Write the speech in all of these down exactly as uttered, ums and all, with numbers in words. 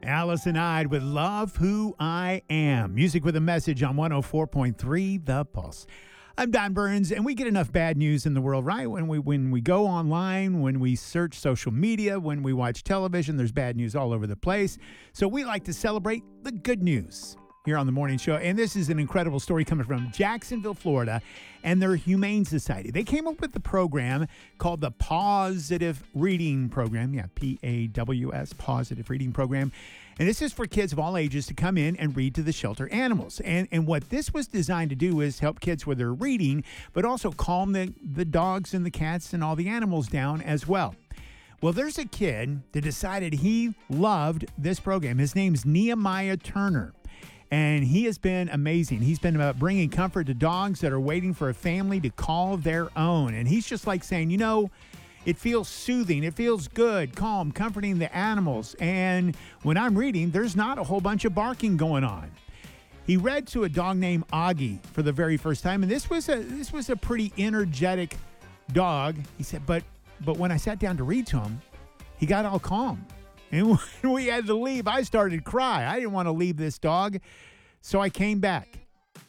Allison Hyde with Love Who I Am. Music with a message on one oh four point three The Pulse. I'm Don Burns, and we get enough bad news in the world, right? When we when we go online, when we search social media, when we watch television, there's bad news all over the place. So we like to celebrate the good news here on the morning show. And this is an incredible story coming from Jacksonville, Florida, and their Humane Society. They came up with the program called the Positive Reading Program. Yeah, P A W S, Positive Reading Program. And this is for kids of all ages to come in and read to the shelter animals. And and what this was designed to do is help kids with their reading, but also calm the, the dogs and the cats and all the animals down as well. Well, there's a kid that decided he loved this program. His name's Nehemiah Turner. And he has been amazing. He's been about bringing comfort to dogs that are waiting for a family to call their own. And he's just like saying, you know, it feels soothing. It feels good, calm, comforting the animals. And when I'm reading, there's not a whole bunch of barking going on. He read to a dog named Augie for the very first time. And this was a this was a pretty energetic dog. He said, but but when I sat down to read to him, he got all calm. And when we had to leave, I started to cry. I didn't want to leave this dog. So I came back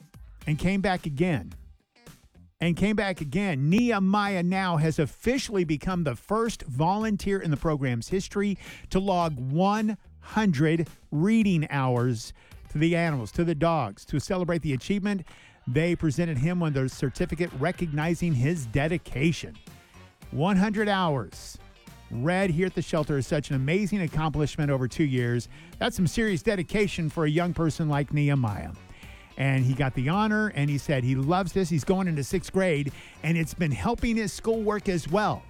and came back again and came back again. Nehemiah now has officially become the first volunteer in the program's history to log one hundred reading hours to the animals, to the dogs. To celebrate the achievement, they presented him with a certificate recognizing his dedication. one hundred hours. Read here at the shelter is such an amazing accomplishment over two years. That's some serious dedication for a young person like Nehemiah. And he got the honor, and he said he loves this. He's going into sixth grade, and it's been helping his schoolwork as well.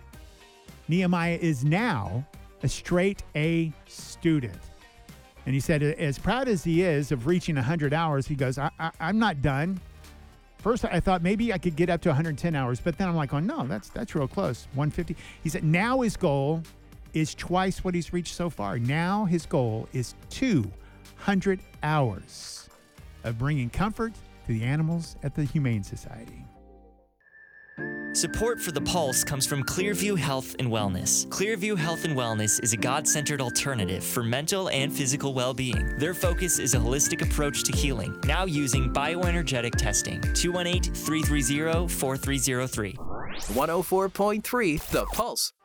Nehemiah is now a straight A student. And he said, as proud as he is of reaching one hundred hours, he goes, I, I, I'm not done. First, I thought maybe I could get up to one hundred ten hours, but then I'm like, oh, no, that's that's real close, one hundred fifty. He said now his goal is twice what he's reached so far. Now his goal is two hundred hours of bringing comfort to the animals at the Humane Society. Support for The Pulse comes from Clearview Health and Wellness. Clearview Health and Wellness is a God-centered alternative for mental and physical well-being. Their focus is a holistic approach to healing, now using bioenergetic testing. two one eight, three three zero, four three zero three. one oh four point three The Pulse.